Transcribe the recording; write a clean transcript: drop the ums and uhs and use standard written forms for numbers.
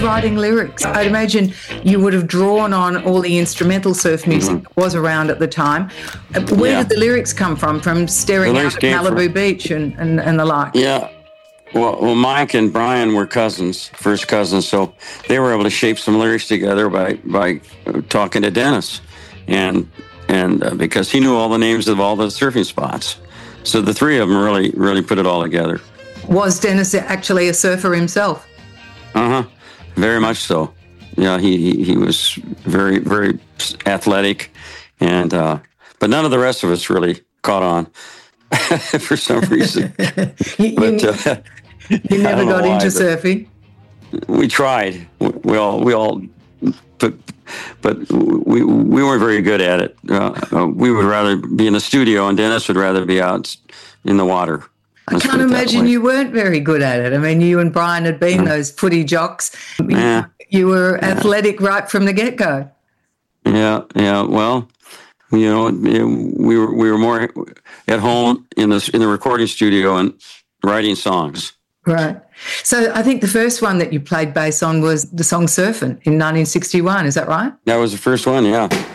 was writing lyrics? I'd imagine you would have drawn on all the instrumental surf music that was around at the time. Where did the lyrics come from? From staring out at Malibu Beach and the like? Yeah. Well, Mike and Brian were first cousins, so they were able to shape some lyrics together by talking to Dennis, and because he knew all the names of all the surfing spots, so the three of them really put it all together. Was Dennis actually a surfer himself? Very much so. Yeah, he was very, very athletic, and but none of the rest of us really caught on for some reason. You never got into surfing? We tried. We all, but we weren't very good at it. We would rather be in the studio, and Dennis would rather be out in the water. I can't imagine you weren't very good at it. I mean, you and Brian had been those footy jocks. You were athletic right from the get-go. Yeah. Well, we were more at home in the recording studio and writing songs. Right. So I think the first one that you played bass on was the song Surfin' in 1961. Is that right? That was the first one, yeah.